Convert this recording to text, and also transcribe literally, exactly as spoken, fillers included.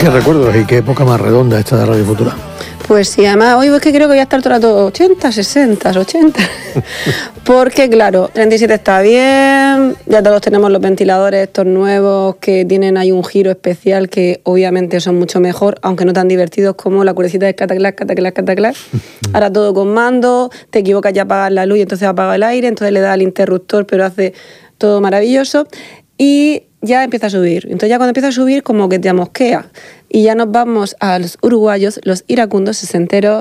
Qué recuerdos y qué época más redonda esta de Radio Futura. Pues sí, además hoy es que creo que ya está el rato ochenta, sesenta, ochenta. Porque claro, treinta y siete está bien, ya todos tenemos los ventiladores estos nuevos que tienen ahí un giro especial que obviamente son mucho mejor, aunque no tan divertidos como la curecita de cataclac, cataclac, cataclac. Ahora todo con mando, te equivocas ya apagas la luz y entonces apaga el aire, entonces le da al interruptor pero hace todo maravilloso y ya empieza a subir. Entonces ya cuando empieza a subir como que te amosquea y ya nos vamos a los uruguayos, los iracundos sesenteros